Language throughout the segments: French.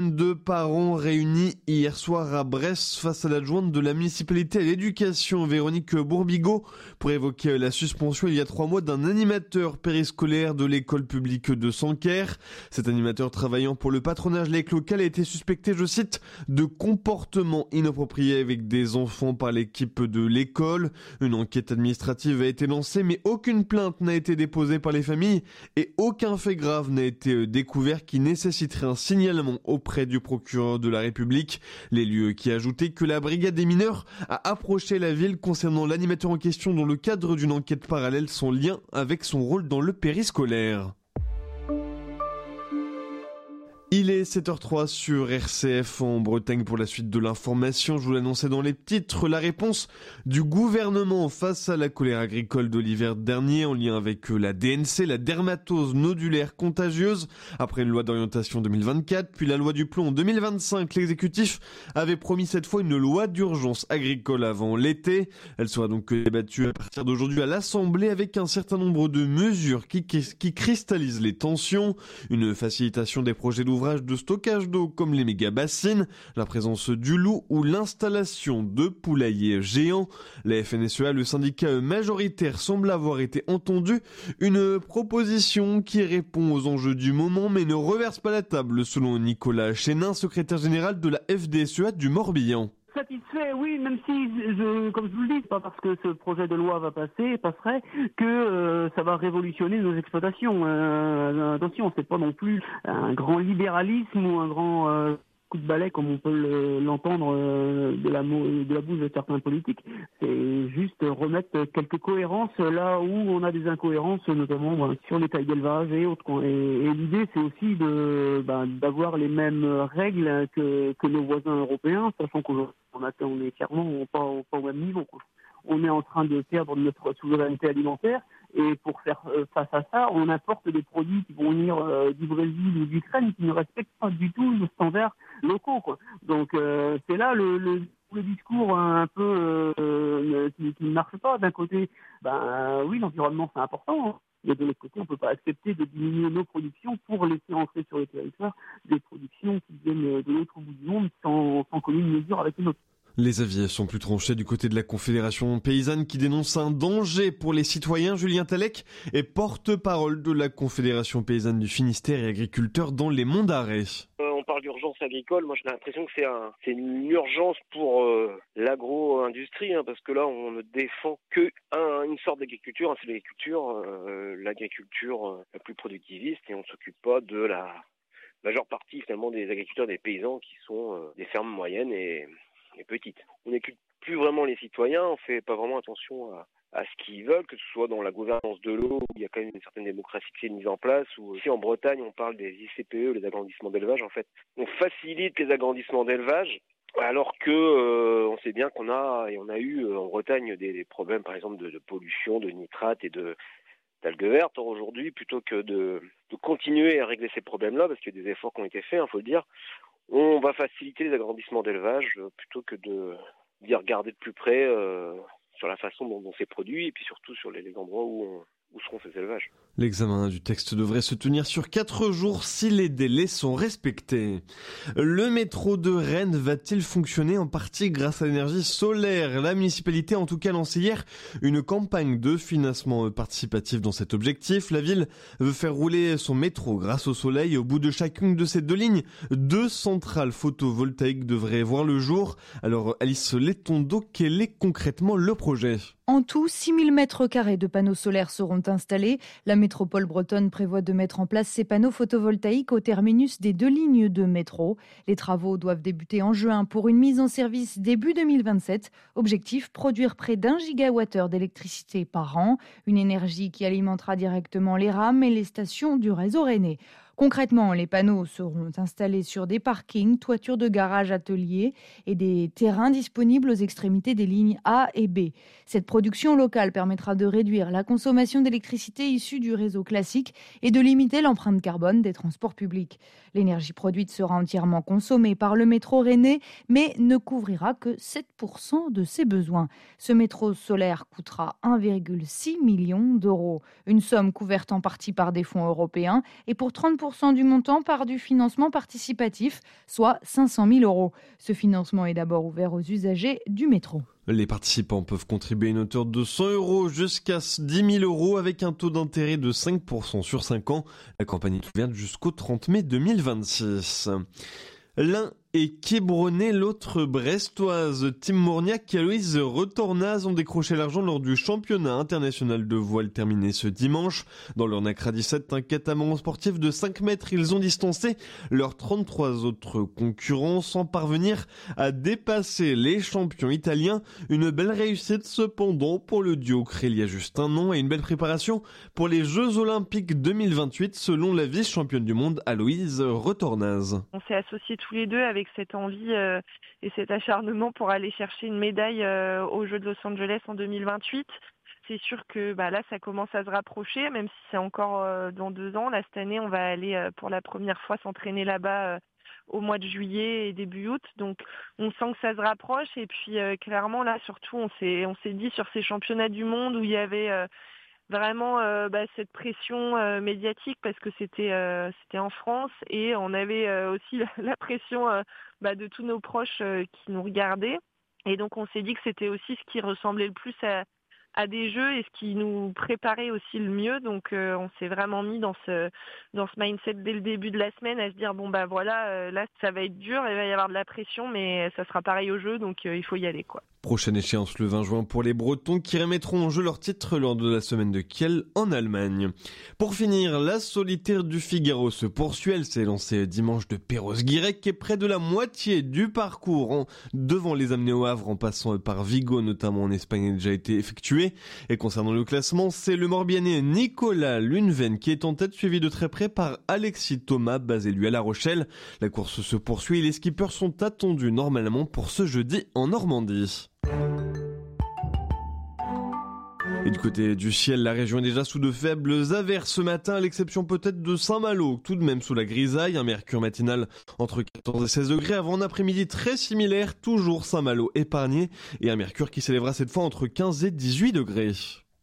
Deux parents réunis hier soir à Brest face à l'adjointe de la municipalité à l'éducation, Véronique Bourbigo, pour évoquer la suspension il y a 3 mois d'un animateur périscolaire de l'école publique de Sanquer. Cet animateur travaillant pour le patronage laïque local a été suspecté, je cite, de comportement inapproprié avec des enfants par l'équipe de l'école. Une enquête administrative a été lancée, mais aucune plainte n'a été déposée par les familles et aucun fait grave n'a été découvert qui nécessiterait un signalement auprès du procureur de la République. L'élu qui a ajouté que la brigade des mineurs a approché la ville concernant l'animateur en question dans le cadre d'une enquête parallèle, son lien avec son rôle dans le périscolaire. Il est 7h03 sur RCF en Bretagne pour la suite de l'information. Je vous l'annonçais dans les titres, la réponse du gouvernement face à la colère agricole de l'hiver dernier en lien avec la DNC, la dermatose nodulaire contagieuse. Après une loi d'orientation 2024, puis la loi du plomb en 2025, l'exécutif avait promis cette fois une loi d'urgence agricole avant l'été. Elle sera donc débattue à partir d'aujourd'hui à l'Assemblée avec un certain nombre de mesures qui cristallisent les tensions. Une facilitation des projets d'ouvrage de stockage d'eau comme les méga-bassines, la présence du loup ou l'installation de poulaillers géants. La FNSEA, le syndicat majoritaire, semble avoir été entendu. Une proposition qui répond aux enjeux du moment mais ne reverse pas la table, selon Nicolas Chénin, secrétaire général de la FDSEA du Morbihan. Satisfait, oui, même si, comme je vous le dis, c'est pas parce que ce projet de loi passerait, que ça va révolutionner nos exploitations. Attention, c'est pas non plus un grand libéralisme ou un grand coup de balai comme on peut l'entendre de la bouche de certains politiques. C'est juste remettre quelques cohérences là où on a des incohérences, notamment sur les tailles d'élevage et autres. Et l'idée, c'est aussi d'avoir les mêmes règles que nos voisins européens, sachant qu'aujourd'hui on est clairement pas au même niveau, quoi. On est en train de perdre notre souveraineté alimentaire et pour faire face à ça, on importe des produits qui vont venir du Brésil ou d'Ukraine qui ne respectent pas du tout nos standards locaux, quoi. Donc c'est là le discours un peu qui ne marche pas. D'un côté, oui, l'environnement c'est important, hein. Mais de l'autre côté, on ne peut pas accepter de diminuer nos productions pour laisser entrer sur le territoire des productions qui viennent de l'autre bout du monde sans commune mesure avec les nôtres. Les avis sont plus tranchés du côté de la Confédération paysanne qui dénonce un danger pour les citoyens. Julien Talec est porte-parole de la Confédération paysanne du Finistère et agriculteur dans les Monts d'Arrée. On parle d'urgence agricole, moi j'ai l'impression que c'est une urgence pour l'agro-industrie, parce que là on ne défend une sorte d'agriculture, c'est l'agriculture la plus productiviste, et on ne s'occupe pas de la majeure partie finalement des agriculteurs, des paysans qui sont des fermes moyennes et petites. On n'écoute plus vraiment les citoyens, on fait pas vraiment attention à ce qu'ils veulent, que ce soit dans la gouvernance de l'eau, où il y a quand même une certaine démocratie qui est mise en place, ou ici en Bretagne, on parle des ICPE, les agrandissements d'élevage. En fait, on facilite les agrandissements d'élevage, alors que on sait bien qu'on a eu en Bretagne des problèmes, par exemple, de pollution, de nitrates et d'algues vertes. Or, aujourd'hui, plutôt que de continuer à régler ces problèmes-là, parce qu'il y a des efforts qui ont été faits, faut le dire, on va faciliter les agrandissements d'élevage plutôt que d'y regarder de plus près sur la façon dont c'est produit et puis surtout sur les endroits où seront ces élevages. L'examen du texte devrait se tenir sur 4 jours si les délais sont respectés. Le métro de Rennes va-t-il fonctionner en partie grâce à l'énergie solaire ? La municipalité a en tout cas lancé hier une campagne de financement participatif dans cet objectif. La ville veut faire rouler son métro grâce au soleil. Au bout de chacune de ces 2 lignes, 2 centrales photovoltaïques devraient voir le jour. Alors Alice Letondo, quel est concrètement le projet ? En tout, 6000 mètres carrés de panneaux solaires seront installés. La métropole bretonne prévoit de mettre en place ces panneaux photovoltaïques au terminus des 2 lignes de métro. Les travaux doivent débuter en juin pour une mise en service début 2027. Objectif, produire près d'1 gigawattheure d'électricité par an. Une énergie qui alimentera directement les rames et les stations du réseau rennais. Concrètement, les panneaux seront installés sur des parkings, toitures de garages, ateliers et des terrains disponibles aux extrémités des lignes A et B. Cette production locale permettra de réduire la consommation d'électricité issue du réseau classique et de limiter l'empreinte carbone des transports publics. L'énergie produite sera entièrement consommée par le métro rennais, mais ne couvrira que 7% de ses besoins. Ce métro solaire coûtera 1,6 million d'euros. Une somme couverte en partie par des fonds européens et pour 30% 50% du montant part du financement participatif, soit 500 000 €. Ce financement est d'abord ouvert aux usagers du métro. Les participants peuvent contribuer à une hauteur de 100 € jusqu'à 10 000 € avec un taux d'intérêt de 5% sur 5 ans. La campagne est ouverte jusqu'au 30 mai 2026. L'un est quiébronné, l'autre brestoise. Tim Mourniac et Aloïse Retornaz ont décroché l'argent lors du championnat international de voile terminé ce dimanche. Dans leur Nacra 17, un catamaran sportif de 5 mètres, ils ont distancé leurs 33 autres concurrents sans parvenir à dépasser les champions italiens. Une belle réussite cependant pour le duo créé il y a juste un an et une belle préparation pour les Jeux Olympiques 2028 selon la vice-championne du monde Aloïse Retornaz. On s'est associés tous les deux avec cette envie et cet acharnement pour aller chercher une médaille aux Jeux de Los Angeles en 2028. C'est sûr que là, ça commence à se rapprocher, même si c'est encore dans 2 ans. Là, cette année, on va aller pour la première fois s'entraîner là-bas au mois de juillet et début août. Donc, on sent que ça se rapproche. Et puis, clairement, là, surtout, on s'est dit sur ces championnats du monde où il y avait vraiment cette pression médiatique parce que c'était en France et on avait aussi la pression de tous nos proches qui nous regardaient. Et donc, on s'est dit que c'était aussi ce qui ressemblait le plus à des jeux et ce qui nous préparait aussi le mieux. Donc on s'est vraiment mis dans ce mindset dès le début de la semaine à se dire là ça va être dur, il va y avoir de la pression mais ça sera pareil au jeu donc il faut y aller quoi. Prochaine échéance le 20 juin pour les Bretons qui remettront en jeu leur titre lors de la semaine de Kiel en Allemagne. Pour finir, la solitaire du Figaro se poursuit. Elle s'est lancée dimanche de Perros-Guirec et près de la moitié du parcours devant les amener au Havre en passant par Vigo notamment en Espagne a déjà été effectué. Et concernant le classement, c'est le Morbihanais Nicolas Luneven qui est en tête suivi de très près par Alexis Thomas basé lui à La Rochelle. La course se poursuit et les skippers sont attendus normalement pour ce jeudi en Normandie. Et du côté du ciel, la région est déjà sous de faibles averses ce matin, à l'exception peut-être de Saint-Malo, tout de même sous la grisaille, un mercure matinal entre 14 et 16 degrés, avant un après-midi très similaire, toujours Saint-Malo épargné, et un mercure qui s'élèvera cette fois entre 15 et 18 degrés.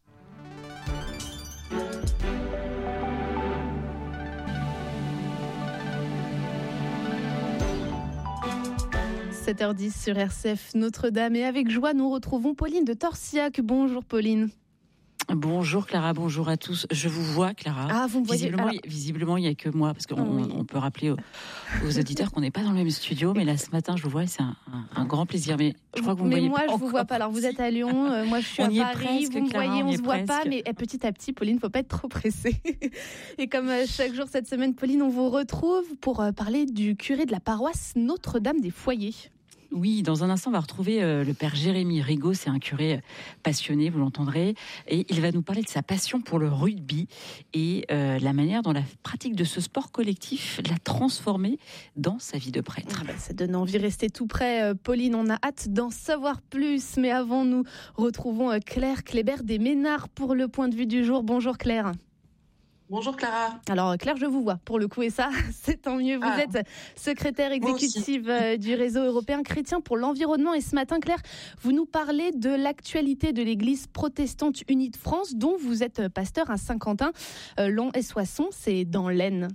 – 7h10 sur RCF Notre-Dame et avec joie nous retrouvons Pauline de Torsiac. Bonjour Pauline. Bonjour Clara, bonjour à tous. Je vous vois Clara. Ah, vous me voyez. Visiblement, il n'y a que moi, parce qu'on peut rappeler aux auditeurs qu'on n'est pas dans le même studio, mais là ce matin je vous vois et c'est un grand plaisir. Mais je crois que vous me voyez pas. Mais moi je vous vois pas. Alors vous êtes à Lyon, moi je suis à Paris, vous me voyez, on se voit pas, mais petit à petit, Pauline, faut pas être trop pressée. Et comme chaque jour cette semaine, Pauline, on vous retrouve pour parler du curé de la paroisse Notre-Dame des Foyers. Oui, dans un instant, on va retrouver le père Jérémy Rigaud. C'est un curé passionné, vous l'entendrez. Et il va nous parler de sa passion pour le rugby et la manière dont la pratique de ce sport collectif l'a transformé dans sa vie de prêtre. Ça donne envie de rester tout près. Pauline, on a hâte d'en savoir plus. Mais avant, nous retrouvons Claire Kléber des Ménards pour le point de vue du jour. Bonjour Claire. Bonjour Clara. Alors Claire, je vous vois pour le coup et ça, c'est tant mieux. Vous êtes secrétaire exécutive du réseau européen chrétien pour l'environnement et ce matin, Claire, vous nous parlez de l'actualité de l'église protestante unie de France dont vous êtes pasteur à Saint-Quentin, Long-et-Soissons, c'est dans l'Aisne.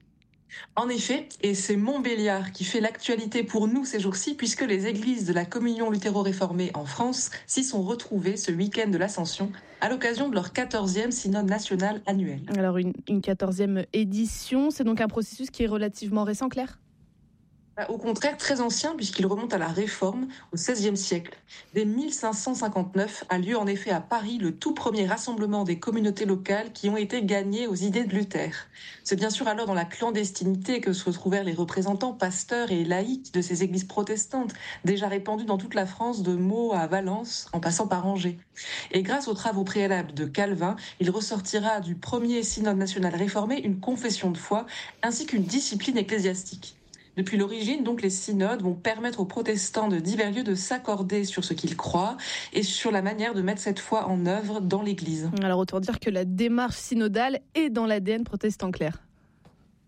En effet, et c'est Montbéliard qui fait l'actualité pour nous ces jours-ci, puisque les églises de la communion luthéro-réformée en France s'y sont retrouvées ce week-end de l'Ascension à l'occasion de leur 14e synode national annuel. Alors une 14e édition, c'est donc un processus qui est relativement récent, Claire ? Au contraire, très ancien, puisqu'il remonte à la Réforme, au XVIe siècle. Dès 1559 a lieu en effet à Paris le tout premier rassemblement des communautés locales qui ont été gagnées aux idées de Luther. C'est bien sûr alors dans la clandestinité que se retrouvèrent les représentants pasteurs et laïcs de ces églises protestantes, déjà répandues dans toute la France, de Meaux à Valence, en passant par Angers. Et grâce aux travaux préalables de Calvin, il ressortira du premier synode national réformé une confession de foi, ainsi qu'une discipline ecclésiastique. Depuis l'origine, donc, les synodes vont permettre aux protestants de divers lieux de s'accorder sur ce qu'ils croient et sur la manière de mettre cette foi en œuvre dans l'Église. Alors autant dire que la démarche synodale est dans l'ADN protestant, Claire.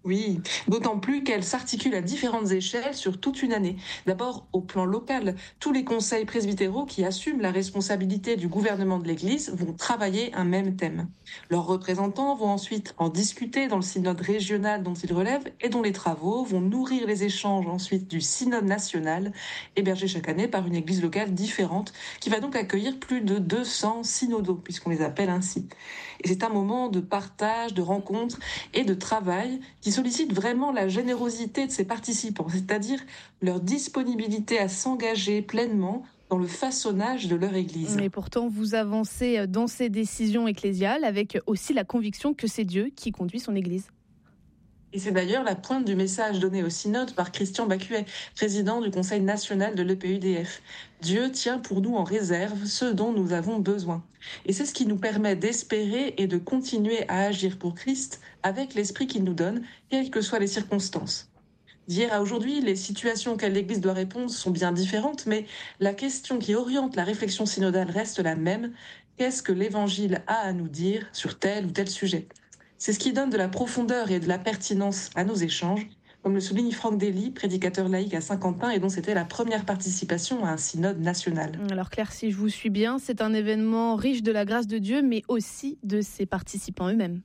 Oui, d'autant plus qu'elle s'articule à différentes échelles sur toute une année. D'abord, au plan local, tous les conseils presbytéraux qui assument la responsabilité du gouvernement de l'Église vont travailler un même thème. Leurs représentants vont ensuite en discuter dans le synode régional dont ils relèvent et dont les travaux vont nourrir les échanges ensuite du synode national, hébergé chaque année par une Église locale différente, qui va donc accueillir plus de 200 synodaux, puisqu'on les appelle ainsi. Et c'est un moment de partage, de rencontre et de travail qui sollicite vraiment la générosité de ses participants, c'est-à-dire leur disponibilité à s'engager pleinement dans le façonnage de leur Église. Mais pourtant, vous avancez dans ces décisions ecclésiales avec aussi la conviction que c'est Dieu qui conduit son Église. Et c'est d'ailleurs la pointe du message donné au synode par Christian Bacuet, président du Conseil national de l'EPUDF. Dieu tient pour nous en réserve ce dont nous avons besoin. Et c'est ce qui nous permet d'espérer et de continuer à agir pour Christ avec l'esprit qu'il nous donne, quelles que soient les circonstances. D'hier à aujourd'hui, les situations auxquelles l'Église doit répondre sont bien différentes, mais la question qui oriente la réflexion synodale reste la même. Qu'est-ce que l'Évangile a à nous dire sur tel ou tel sujet ? C'est ce qui donne de la profondeur et de la pertinence à nos échanges, comme le souligne Franck Dely, prédicateur laïque à Saint-Quentin et dont c'était la première participation à un synode national. Alors Claire, si je vous suis bien, c'est un événement riche de la grâce de Dieu, mais aussi de ses participants eux-mêmes.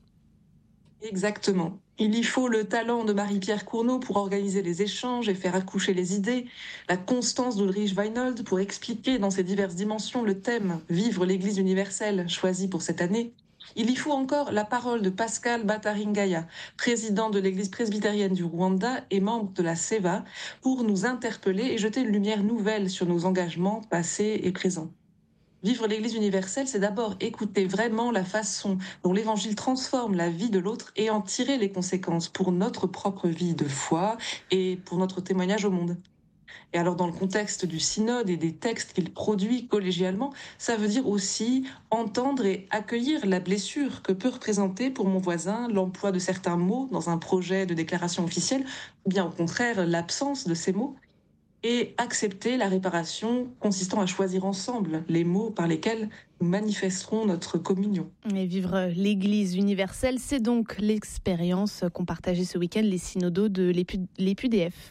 Exactement. Il y faut le talent de Marie-Pierre Cournot pour organiser les échanges et faire accoucher les idées, la constance d'Ulrich Weinold pour expliquer dans ses diverses dimensions le thème « Vivre l'Église universelle » choisi pour cette année. Il y faut encore la parole de Pascal Bataringaya, président de l'Église presbytérienne du Rwanda et membre de la CEVA, pour nous interpeller et jeter une lumière nouvelle sur nos engagements passés et présents. Vivre l'Église universelle, c'est d'abord écouter vraiment la façon dont l'Évangile transforme la vie de l'autre et en tirer les conséquences pour notre propre vie de foi et pour notre témoignage au monde. Et alors, dans le contexte du synode et des textes qu'il produit collégialement, ça veut dire aussi entendre et accueillir la blessure que peut représenter pour mon voisin l'emploi de certains mots dans un projet de déclaration officielle, ou bien au contraire l'absence de ces mots, et accepter la réparation consistant à choisir ensemble les mots par lesquels nous manifesterons notre communion. Et vivre l'Église universelle, c'est donc l'expérience qu'ont partagée ce week-end les synodaux de l'EPUDF.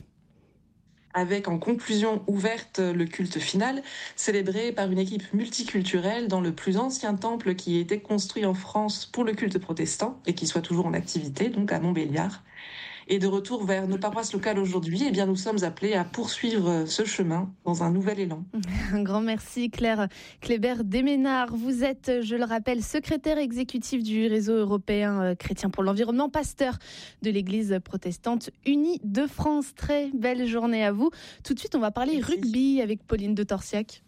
Avec en conclusion ouverte le culte final, célébré par une équipe multiculturelle dans le plus ancien temple qui a été construit en France pour le culte protestant et qui soit toujours en activité, donc à Montbéliard. Et de retour vers nos paroisses locales aujourd'hui, eh bien nous sommes appelés à poursuivre ce chemin dans un nouvel élan. Un grand merci Claire Kléber-Déménard. Vous êtes, je le rappelle, secrétaire exécutif du réseau européen chrétien pour l'environnement, pasteur de l'Église protestante unie de France. Très belle journée à vous. Tout de suite, on va parler rugby avec Pauline de Torsiac.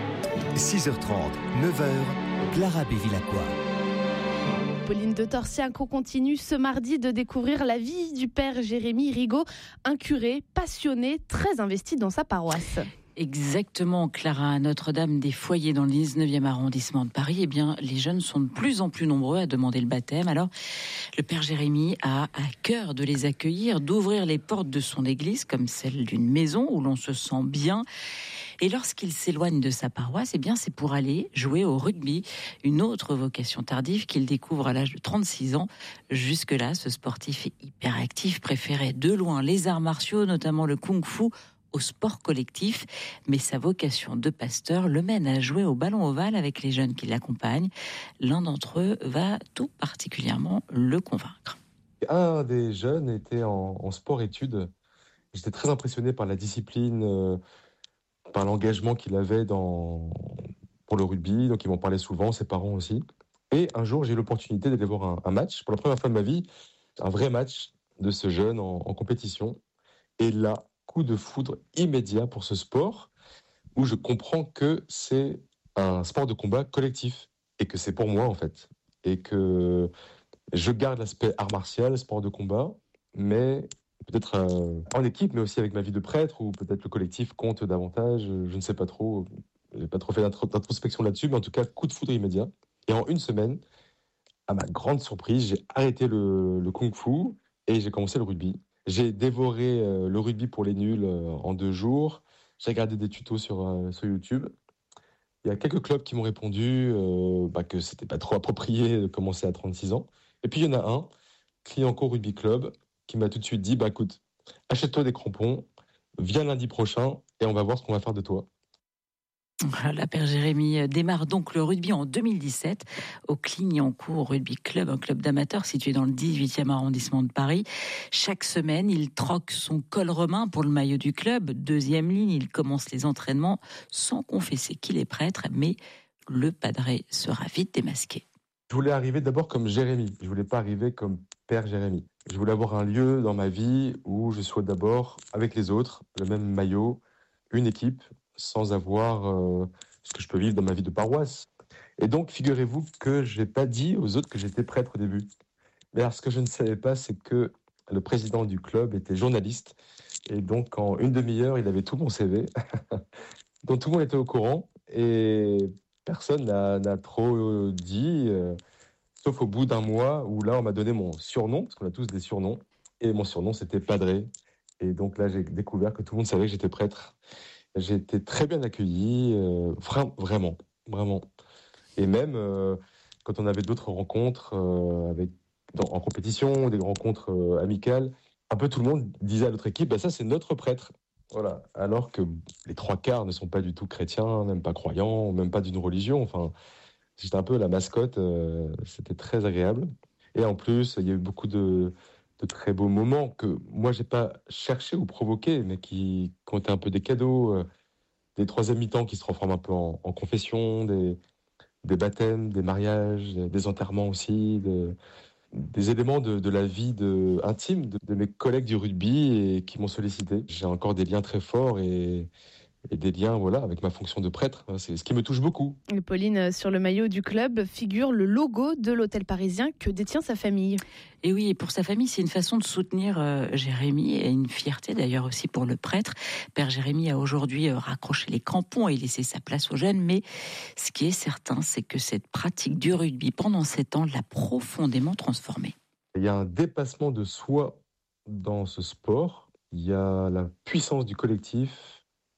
6h30, 9h, Clara Bévilacqua. Pauline de Torsiac, on continue ce mardi de découvrir la vie du père Jérémy Rigaud, un curé passionné, très investi dans sa paroisse. Exactement, Clara, à Notre-Dame des Foyers dans le 19e arrondissement de Paris, eh bien, les jeunes sont de plus en plus nombreux à demander le baptême. Alors, le père Jérémy a à cœur de les accueillir, d'ouvrir les portes de son église comme celle d'une maison où l'on se sent bien. Et lorsqu'il s'éloigne de sa paroisse, eh bien, c'est pour aller jouer au rugby, une autre vocation tardive qu'il découvre à l'âge de 36 ans. Jusque-là, ce sportif est hyperactif, préférait de loin les arts martiaux, notamment le kung-fu, au sport collectif. Mais sa vocation de pasteur le mène à jouer au ballon ovale avec les jeunes qui l'accompagnent. L'un d'entre eux va tout particulièrement le convaincre. Un des jeunes était en sport-études. J'étais très impressionné par la discipline, par l'engagement qu'il avait pour le rugby, donc ils m'en parlaient souvent, ses parents aussi. Et un jour, j'ai eu l'opportunité d'aller voir un match, pour la première fois de ma vie, un vrai match de ce jeune en compétition. Et là, coup de foudre immédiat pour ce sport, où je comprends que c'est un sport de combat collectif, et que c'est pour moi en fait. Et que je garde l'aspect art martial, sport de combat, mais peut-être en équipe, mais aussi avec ma vie de prêtre, ou peut-être le collectif compte davantage, je ne sais pas trop. Je n'ai pas trop fait d'introspection là-dessus, mais en tout cas, coup de foudre immédiat. Et en une semaine, à ma grande surprise, j'ai arrêté le kung-fu et j'ai commencé le rugby. J'ai dévoré le rugby pour les nuls en 2 jours. J'ai regardé des tutos sur YouTube. Il y a quelques clubs qui m'ont répondu que c'était pas trop approprié de commencer à 36 ans. Et puis il y en a un, Clignancourt Rugby Club, qui m'a tout de suite dit, écoute, achète-toi des crampons, viens lundi prochain et on va voir ce qu'on va faire de toi. La Père Jérémy démarre donc le rugby en 2017 au Clignancourt Rugby Club, un club d'amateurs situé dans le 18e arrondissement de Paris. Chaque semaine, il troque son col romain pour le maillot du club. Deuxième ligne, il commence les entraînements sans confesser qu'il est prêtre, mais le padré sera vite démasqué. Je voulais arriver d'abord comme Jérémy, je ne voulais pas arriver comme Père Jérémy. Je voulais avoir un lieu dans ma vie où je sois d'abord avec les autres, le même maillot, une équipe, sans avoir ce que je peux vivre dans ma vie de paroisse. Et donc, figurez-vous que je n'ai pas dit aux autres que j'étais prêtre au début. Mais alors, ce que je ne savais pas, c'est que le président du club était journaliste. Et donc, en une demi-heure, il avait tout mon CV. Donc, tout le monde était au courant. Et personne n'a trop dit, sauf au bout d'un mois, où là, on m'a donné mon surnom, parce qu'on a tous des surnoms. Et mon surnom, c'était Padré. Et donc là, j'ai découvert que tout le monde savait que j'étais prêtre. J'ai été très bien accueilli, vraiment. Et même quand on avait d'autres rencontres en compétition, des rencontres amicales, un peu tout le monde disait à l'autre équipe, ça c'est notre prêtre. Voilà. Alors que les 3/4 ne sont pas du tout chrétiens, même pas croyants, même pas d'une religion. Enfin, j'étais un peu la mascotte, c'était très agréable. Et en plus, il y a eu beaucoup de très beaux moments que moi, j'ai pas cherché ou provoqué, mais qui ont été un peu des cadeaux, des troisième mi-temps qui se transforment un peu en confession, des baptêmes, des mariages, des enterrements aussi, des éléments de la vie intime de mes collègues du rugby et qui m'ont sollicité. J'ai encore des liens très forts et des liens avec ma fonction de prêtre. C'est ce qui me touche beaucoup. Et Pauline, sur le maillot du club figure le logo de l'hôtel parisien que détient sa famille. Et oui, et pour sa famille, c'est une façon de soutenir Jérémy et une fierté d'ailleurs aussi pour le prêtre. Père Jérémy a aujourd'hui raccroché les crampons et laissé sa place aux jeunes, mais ce qui est certain, c'est que cette pratique du rugby pendant 7 ans l'a profondément transformé. Il y a un dépassement de soi dans ce sport, il y a la puissance du collectif,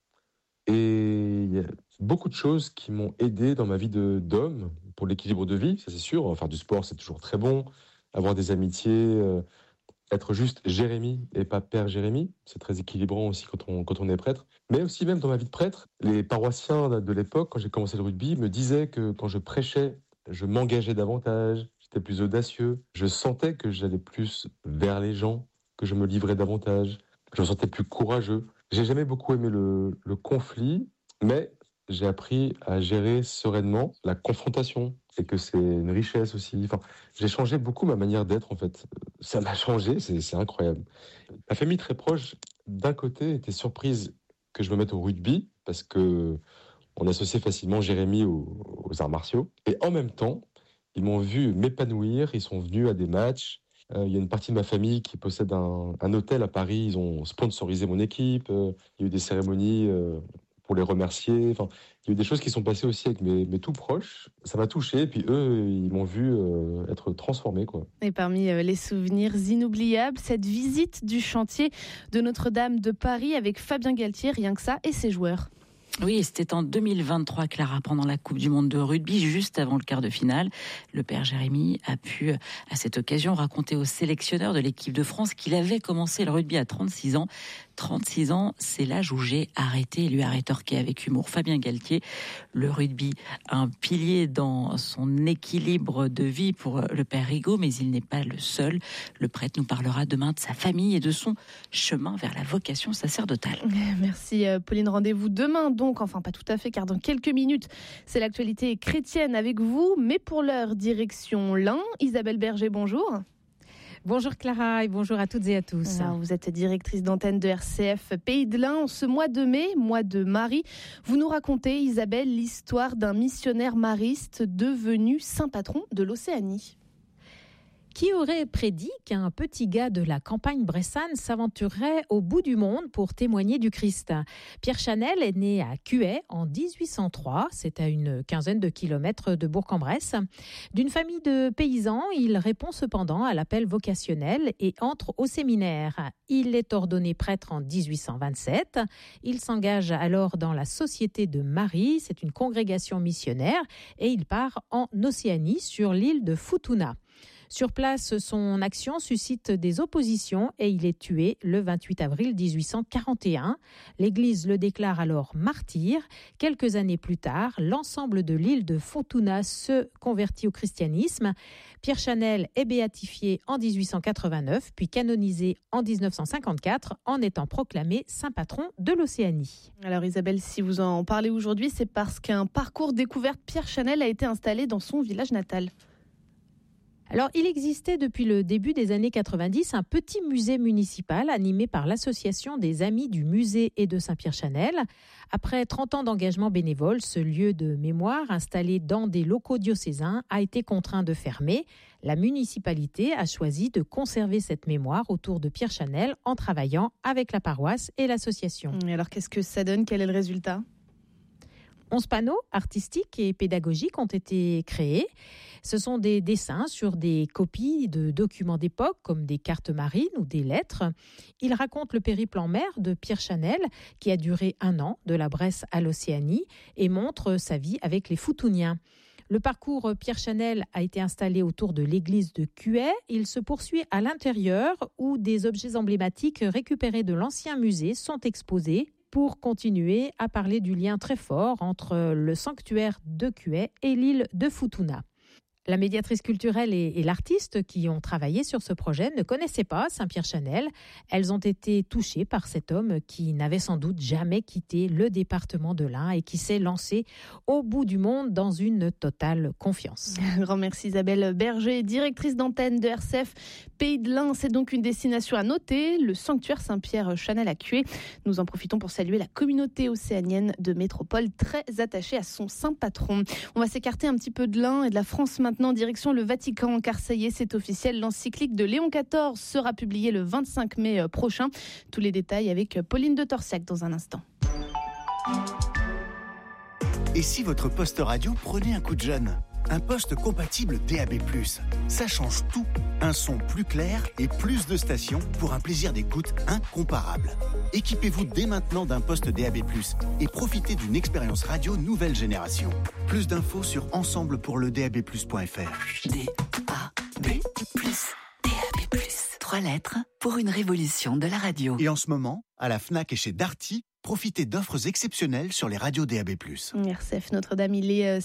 et il y a beaucoup de choses qui m'ont aidé dans ma vie d'homme, pour l'équilibre de vie, ça c'est sûr. Faire du sport, c'est toujours très bon. Avoir des amitiés, être juste Jérémy et pas Père Jérémy, c'est très équilibrant aussi quand on est prêtre. Mais aussi même dans ma vie de prêtre, les paroissiens de l'époque, quand j'ai commencé le rugby, me disaient que quand je prêchais, je m'engageais davantage, j'étais plus audacieux. Je sentais que j'allais plus vers les gens, que je me livrais davantage. Je me sentais plus courageux. J'ai jamais beaucoup aimé le conflit, mais j'ai appris à gérer sereinement la confrontation et que c'est une richesse aussi. Enfin, j'ai changé beaucoup ma manière d'être en fait. Ça m'a changé, c'est incroyable. Ma famille très proche, d'un côté, était surprise que je me mette au rugby parce que on associait facilement Jérémy aux arts martiaux. Et en même temps, ils m'ont vu m'épanouir, ils sont venus à des matchs. Il y a une partie de ma famille qui possède un hôtel à Paris. Ils ont sponsorisé mon équipe. Il y a eu des cérémonies pour les remercier. Enfin, il y a eu des choses qui sont passées aussi avec mes tout proches. Ça m'a touché. Et puis eux, ils m'ont vu être transformé, quoi. Et parmi les souvenirs inoubliables, cette visite du chantier de Notre-Dame de Paris avec Fabien Galtier, rien que ça, et ses joueurs. Oui, c'était en 2023, Clara, pendant la Coupe du Monde de rugby, juste avant le quart de finale. Le père Jérémy a pu, à cette occasion, raconter au sélectionneur de l'équipe de France qu'il avait commencé le rugby à 36 ans. 36 ans, c'est l'âge où j'ai arrêté, lui a rétorqué avec humour Fabien Galtier. Le rugby, un pilier dans son équilibre de vie pour le père Rigaud, mais il n'est pas le seul. Le prêtre nous parlera demain de sa famille et de son chemin vers la vocation sacerdotale. Merci Pauline, rendez-vous demain donc, enfin pas tout à fait, car dans quelques minutes, c'est l'actualité chrétienne avec vous, mais pour l'heure, direction l'Ain. Isabelle Berger, bonjour. Bonjour Clara et bonjour à toutes et à tous. Alors, vous êtes directrice d'antenne de RCF Pays de l'Ain. En ce mois de mai, mois de Marie, vous nous racontez, Isabelle, l'histoire d'un missionnaire mariste devenu saint patron de l'Océanie. Qui aurait prédit qu'un petit gars de la campagne bressane s'aventurerait au bout du monde pour témoigner du Christ ? Pierre Chanel est né à Cuay en 1803, c'est à une quinzaine de kilomètres de Bourg-en-Bresse. D'une famille de paysans, il répond cependant à l'appel vocationnel et entre au séminaire. Il est ordonné prêtre en 1827. Il s'engage alors dans la Société de Marie, c'est une congrégation missionnaire, et il part en Océanie sur l'île de Futuna. Sur place, son action suscite des oppositions et il est tué le 28 avril 1841. L'Église le déclare alors martyr. Quelques années plus tard, l'ensemble de l'île de Futuna se convertit au christianisme. Pierre Chanel est béatifié en 1889, puis canonisé en 1954 en étant proclamé saint patron de l'Océanie. Alors Isabelle, si vous en parlez aujourd'hui, c'est parce qu'un parcours découverte Pierre Chanel a été installé dans son village natal. Alors, il existait depuis le début des années 90 un petit musée municipal animé par l'association des Amis du Musée et de Saint-Pierre-Chanel. Après 30 ans d'engagement bénévole, ce lieu de mémoire installé dans des locaux diocésains a été contraint de fermer. La municipalité a choisi de conserver cette mémoire autour de Pierre Chanel en travaillant avec la paroisse et l'association. Et alors, qu'est-ce que ça donne ? Quel est le résultat ? 11 panneaux artistiques et pédagogiques ont été créés. Ce sont des dessins sur des copies de documents d'époque comme des cartes marines ou des lettres. Ils racontent le périple en mer de Pierre Chanel qui a duré 1 an de la Bresse à l'Océanie et montre sa vie avec les Futuniens. Le parcours Pierre Chanel a été installé autour de l'église de Cuey. Il se poursuit à l'intérieur où des objets emblématiques récupérés de l'ancien musée sont exposés pour continuer à parler du lien très fort entre le sanctuaire de Cuey et l'île de Futuna. La médiatrice culturelle et l'artiste qui ont travaillé sur ce projet ne connaissaient pas Saint-Pierre Chanel. Elles ont été touchées par cet homme qui n'avait sans doute jamais quitté le département de l'Ain et qui s'est lancé au bout du monde dans une totale confiance. Un grand merci Isabelle Berger, directrice d'antenne de RCF Pays de l'Ain. C'est donc une destination à noter, le sanctuaire Saint-Pierre Chanel à Cuey. Nous en profitons pour saluer la communauté océanienne de métropole très attachée à son saint patron. On va s'écarter un petit peu de l'Ain et de la France maintenant. Direction le Vatican, car ça y est, c'est officiel. L'encyclique de Léon XIV sera publiée le 25 mai prochain. Tous les détails avec Pauline de Torsiac dans un instant. Et si votre poste radio prenait un coup de jeune ? Un poste compatible DAB+. Ça change tout. Un son plus clair et plus de stations pour un plaisir d'écoute incomparable. Équipez-vous dès maintenant d'un poste DAB+, et profitez d'une expérience radio nouvelle génération. Plus d'infos sur ensemblepourledab+.fr. DAB+. 3 lettres pour une révolution de la radio. Et en ce moment, à la Fnac et chez Darty, profitez d'offres exceptionnelles sur les radios DAB+. RCF Notre-Dame, il est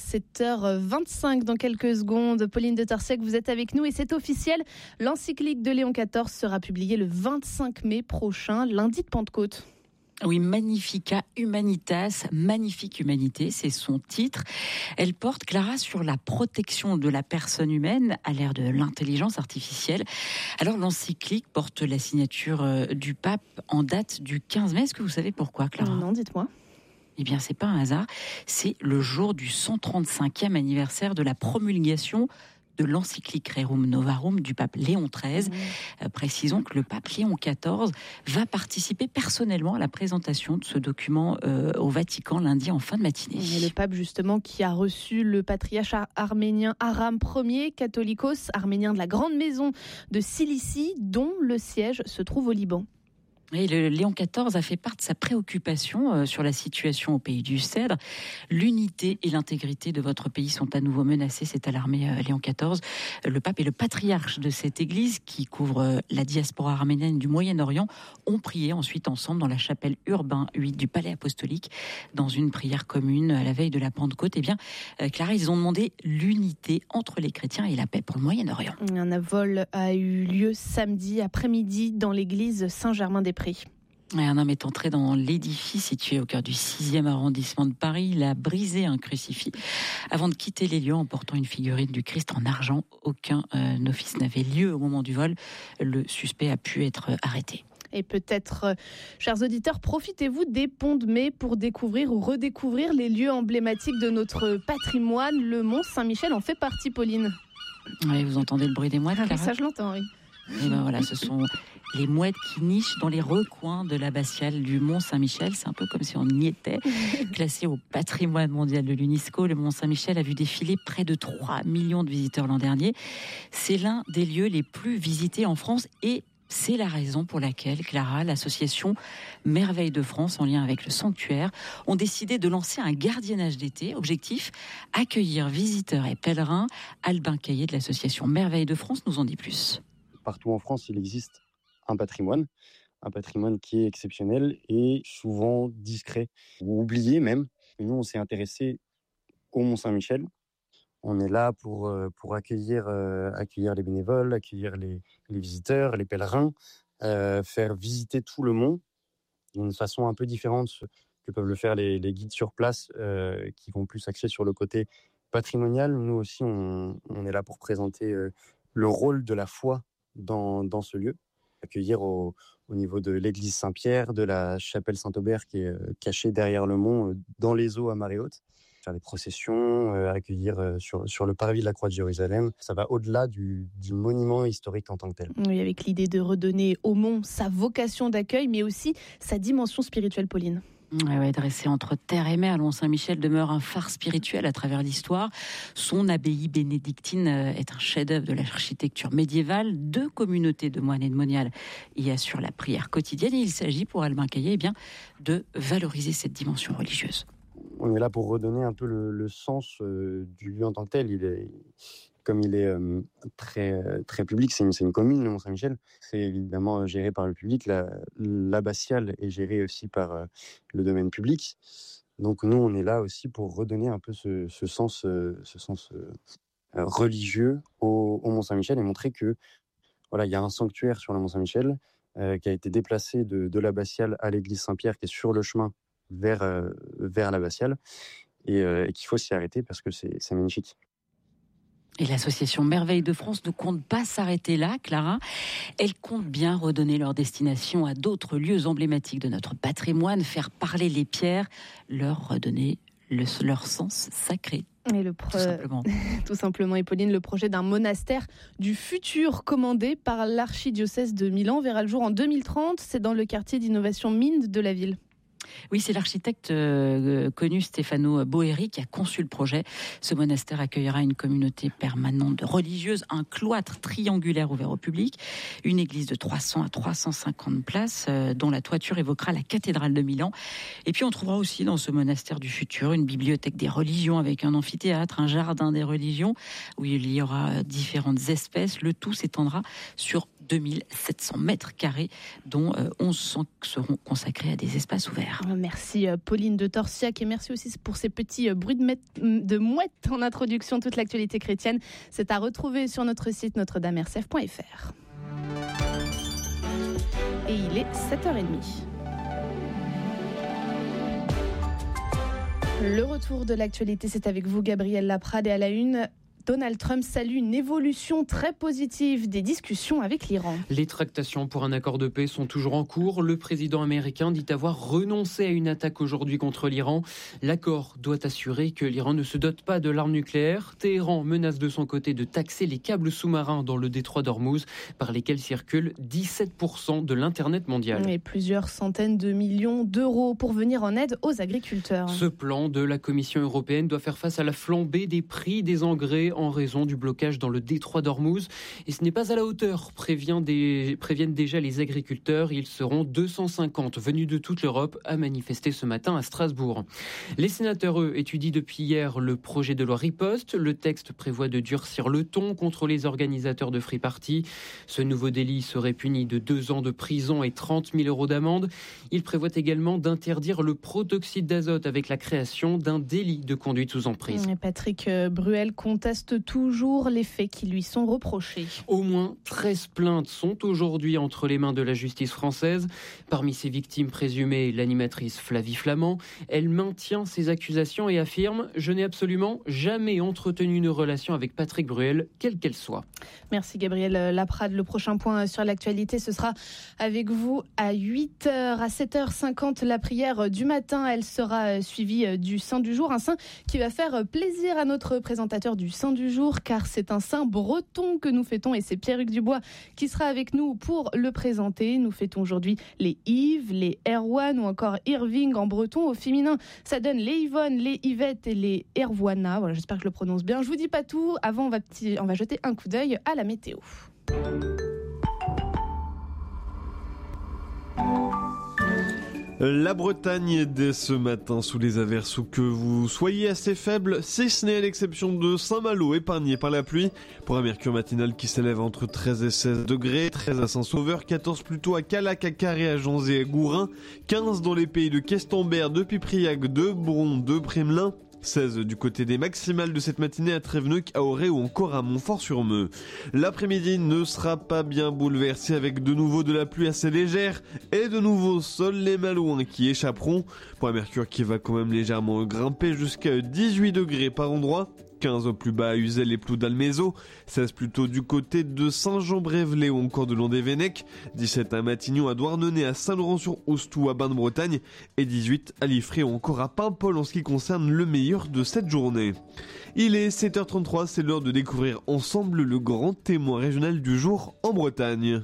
7h25 dans quelques secondes. Pauline de Torsiac, vous êtes avec nous et c'est officiel. L'encyclique de Léon XIV sera publiée le 25 mai prochain, lundi de Pentecôte. Oui, Magnifica Humanitas, magnifique humanité, c'est son titre. Elle porte, Clara, sur la protection de la personne humaine à l'ère de l'intelligence artificielle. Alors, l'encyclique porte la signature du pape en date du 15 mai. Est-ce que vous savez pourquoi, Clara ? Non, dites-moi. Eh bien, c'est pas un hasard. C'est le jour du 135e anniversaire de la promulgation de l'encyclique Rerum Novarum du pape Léon XIII. Précisons que le pape Léon XIV va participer personnellement à la présentation de ce document au Vatican lundi en fin de matinée. Et le pape justement qui a reçu le patriarche arménien Aram Ier, catholicos, arménien de la grande maison de Cilicie, dont le siège se trouve au Liban. Et Léon XIV a fait part de sa préoccupation sur la situation au pays du Cèdre. L'unité et l'intégrité de votre pays sont à nouveau menacées, s'est alarmé Léon XIV. Le pape et le patriarche de cette église, qui couvre la diaspora arménienne du Moyen-Orient, ont prié ensuite ensemble dans la chapelle Urbain 8 du Palais apostolique, dans une prière commune à la veille de la Pentecôte. Eh bien, Clara, ils ont demandé l'unité entre les chrétiens et la paix pour le Moyen-Orient. Un vol a eu lieu samedi après-midi dans l'église Saint-Germain-des-Prés. Un homme est entré dans l'édifice situé au cœur du 6e arrondissement de Paris. Il a brisé un crucifix avant de quitter les lieux en portant une figurine du Christ en argent. Aucun office n'avait lieu au moment du vol. Le suspect a pu être arrêté. Et peut-être, chers auditeurs, profitez-vous des ponts de mai pour découvrir ou redécouvrir les lieux emblématiques de notre patrimoine. Le Mont Saint-Michel en fait partie, Pauline. Oui, vous entendez le bruit des mouettes, Clara ? Ça, je l'entends, oui. Et ben voilà, ce sont les mouettes qui nichent dans les recoins de l'abbatiale du Mont Saint-Michel. C'est un peu comme si on y était. Classé au patrimoine mondial de l'UNESCO, le Mont Saint-Michel a vu défiler près de 3 millions de visiteurs l'an dernier. C'est l'un des lieux les plus visités en France et C'est la raison pour laquelle, Clara, l'association Merveille de France, en lien avec le sanctuaire, ont décidé de lancer un gardiennage d'été. Objectif, accueillir visiteurs et pèlerins. Albin Caillé de l'association Merveille de France nous en dit plus. Partout en France, il existe un patrimoine qui est exceptionnel et souvent discret, ou oublié même. Et nous, on s'est intéressé au Mont-Saint-Michel. On est là pour accueillir les bénévoles, accueillir les visiteurs, les pèlerins, faire visiter tout le mont d'une façon un peu différente que peuvent le faire les guides sur place qui vont plus axer sur le côté patrimonial. Nous aussi, on est là pour présenter le rôle de la foi dans ce lieu. Accueillir au niveau de l'église Saint-Pierre, de la chapelle Saint-Aubert qui est cachée derrière le mont, dans les eaux à marée haute. Faire des processions, accueillir sur le parvis de la Croix de Jérusalem. Ça va au-delà du monument historique en tant que tel. Oui, avec l'idée de redonner au mont sa vocation d'accueil, mais aussi sa dimension spirituelle, Pauline. Ouais, dressé entre terre et mer, le Mont-Saint-Michel demeure un phare spirituel à travers l'histoire. Son abbaye bénédictine est un chef-d'œuvre de l'architecture médiévale. 2 communautés de moines et de moniales y assurent la prière quotidienne. Et il s'agit pour Albin Caillé de valoriser cette dimension religieuse. On est là pour redonner un peu le sens du lieu en tant que tel. Comme il est très, très public, c'est une commune, le Mont-Saint-Michel. C'est évidemment géré par le public. L'abbatiale est gérée aussi par le domaine public. Donc nous, on est là aussi pour redonner un peu ce sens religieux au Mont-Saint-Michel et montrer que il y a un sanctuaire sur le Mont-Saint-Michel qui a été déplacé de l'abbatiale à l'église Saint-Pierre, qui est sur le chemin vers l'abbatiale, et qu'il faut s'y arrêter parce que c'est magnifique. Et l'association Merveille de France ne compte pas s'arrêter là, Clara. Elle compte bien redonner leur destination à d'autres lieux emblématiques de notre patrimoine, faire parler les pierres, leur redonner leur sens sacré. Et tout simplement, et Pauline, le projet d'un monastère du futur commandé par l'archidiocèse de Milan verra le jour en 2030. C'est dans le quartier d'innovation Minde de la ville. Oui, c'est l'architecte connu Stefano Boeri qui a conçu le projet. Ce monastère accueillera une communauté permanente de religieuses, un cloître triangulaire ouvert au public, une église de 300 à 350 places dont la toiture évoquera la cathédrale de Milan. Et puis on trouvera aussi dans ce monastère du futur une bibliothèque des religions avec un amphithéâtre, un jardin des religions où il y aura différentes espèces. Le tout s'étendra sur 2700 mètres carrés, dont 1100 seront consacrés à des espaces ouverts. Merci Pauline de Torsiac et merci aussi pour ces petits bruits de mouettes en introduction. Toute l'actualité chrétienne, c'est à retrouver sur notre site notre-dame-rsf.fr. Et il est 7h30. Le retour de l'actualité, c'est avec vous Gabriel Laprade et à la une. Donald Trump salue une évolution très positive des discussions avec l'Iran. Les tractations pour un accord de paix sont toujours en cours. Le président américain dit avoir renoncé à une attaque aujourd'hui contre l'Iran. L'accord doit assurer que l'Iran ne se dote pas de l'arme nucléaire. Téhéran menace de son côté de taxer les câbles sous-marins dans le détroit d'Ormuz par lesquels circulent 17% de l'Internet mondial. Et plusieurs centaines de millions d'euros pour venir en aide aux agriculteurs. Ce plan de la Commission européenne doit faire face à la flambée des prix des engrais en raison du blocage dans le détroit d'Ormuz. Et ce n'est pas à la hauteur, préviennent déjà les agriculteurs. Ils seront 250 venus de toute l'Europe à manifester ce matin à Strasbourg. Les sénateurs, eux, étudient depuis hier le projet de loi Riposte. Le texte prévoit de durcir le ton contre les organisateurs de free party. Ce nouveau délit serait puni de 2 ans de prison et 30 000 euros d'amende. Il prévoit également d'interdire le protoxyde d'azote avec la création d'un délit de conduite sous emprise. Patrick Bruel conteste toujours les faits qui lui sont reprochés. Au moins 13 plaintes sont aujourd'hui entre les mains de la justice française. Parmi ces victimes présumées, l'animatrice Flavie Flament. Elle maintient ses accusations et affirme « Je n'ai absolument jamais entretenu une relation avec Patrick Bruel, quelle qu'elle soit ». Merci Gabriel Laprade. Le prochain point sur l'actualité, ce sera avec vous à 8h. À 7h50, la prière du matin, elle sera suivie du Saint du jour. Un saint qui va faire plaisir à notre présentateur du Saint du jour, car c'est un saint breton que nous fêtons et c'est Pierre-Hugues Dubois qui sera avec nous pour le présenter. Nous fêtons aujourd'hui les Yves, les Erwan ou encore Irving en breton. Au féminin, ça donne les Yvonne, les Yvette et les Erwana. Voilà, j'espère que je le prononce bien. Je vous dis pas tout. Avant, on va jeter un coup d'œil à la météo. La Bretagne dès ce matin sous les averses ou que vous soyez assez faible, si ce n'est à l'exception de Saint-Malo épargné par la pluie. Pour un mercure matinal qui s'élève entre 13 et 16 degrés, 13 à Saint-Sauveur, 14 plutôt à Calac, à Carré, à Janzé et à Gourin, 15 dans les pays de Questembert, de Pipriac, de Bron, de Primelin, 16 du côté des maximales de cette matinée à Tréveneuc, à Auray ou encore à Montfort-sur-Meux. L'après-midi ne sera pas bien bouleversé avec de nouveau de la pluie assez légère et de nouveau seuls les malouins qui échapperont. Pour un mercure qui va quand même légèrement grimper jusqu'à 18 degrés par endroit. 15 au plus bas à Uzel et Ploudalmézeau, 16 plutôt du côté de Saint-Jean-Brévelay ou encore de Landévennec, 17 à Matignon, à Douarnenez, à Saint-Laurent-sur-Oustou, à Bain-de-Bretagne et 18 à Liffré ou encore à Paimpol en ce qui concerne le meilleur de cette journée. Il est 7h33, c'est l'heure de découvrir ensemble le grand témoin régional du jour en Bretagne.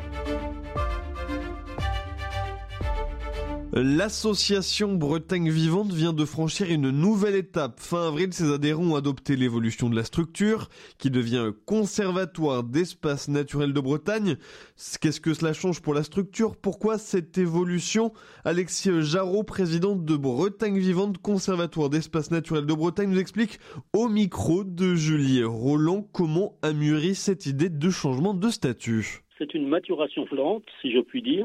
L'association Bretagne Vivante vient de franchir une nouvelle étape. Fin avril, ses adhérents ont adopté l'évolution de la structure, qui devient Conservatoire d'espaces naturels de Bretagne. Qu'est-ce que cela change pour la structure ? Pourquoi cette évolution ? Alexis Jarreau, président de Bretagne Vivante, Conservatoire d'espaces naturels de Bretagne, nous explique au micro de Julie Roland comment a mûri cette idée de changement de statut. C'est une maturation lente, si je puis dire.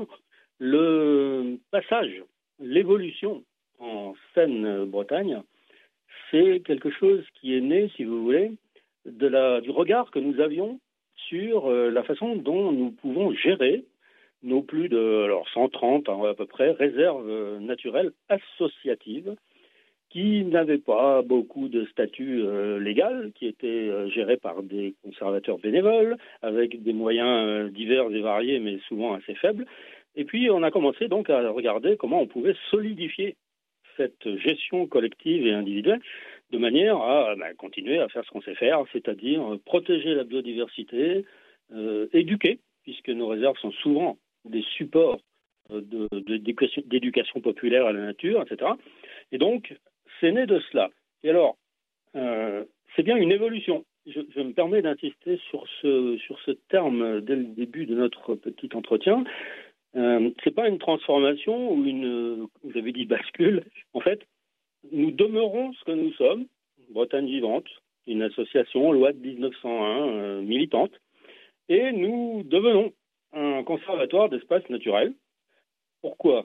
Le passage, l'évolution en Seine-Bretagne, c'est quelque chose qui est né, si vous voulez, du regard que nous avions sur la façon dont nous pouvons gérer nos plus de 130 à peu près réserves naturelles associatives qui n'avaient pas beaucoup de statut légal, qui étaient gérées par des conservateurs bénévoles, avec des moyens divers et variés, mais souvent assez faibles. Et puis, on a commencé donc à regarder comment on pouvait solidifier cette gestion collective et individuelle de manière à continuer à faire ce qu'on sait faire, c'est-à-dire protéger la biodiversité, éduquer, puisque nos réserves sont souvent des supports d'éducation populaire à la nature, etc. Et donc, c'est né de cela. Et alors, c'est bien une évolution. Je me permets d'insister sur ce terme dès le début de notre petit entretien. C'est pas une transformation ou vous avez dit bascule. En fait, nous demeurons ce que nous sommes, Bretagne Vivante, une association loi de 1901 militante, et nous devenons un conservatoire d'espaces naturels. Pourquoi ?